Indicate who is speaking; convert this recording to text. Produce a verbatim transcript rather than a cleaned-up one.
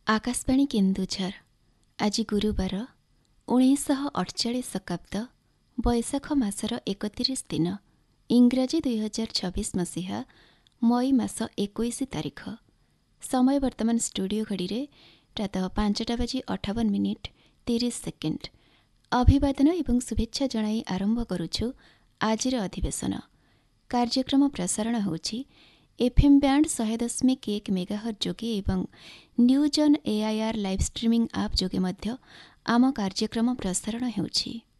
Speaker 1: आकाशवाणी केन्दुझर आज गुरुवार उन्नीस अड़चाश शताब्द बैशाख मासर एकतीस दिन इंग्राजी दुई हजार छब्बीस मसीहा मई मास इक्कीस तारीख। समय वर्तमान स्टूडियो घड़ी रे प्रातः पांचटा बाजी अठावन मिनिट तीस सेकेंड। अभिवादन एवं शुभेच्छा जणाई आरंभ करुछु आजिर अधिवेशन। कार्यक्रम प्रसारण होछि एफएम बैंड शहे दशमिक एक मेगाहर्ट्ज जोगे एवं news on AIR live streaming आप जोगे मध्य आम कार्यक्रम प्रसारण होछि।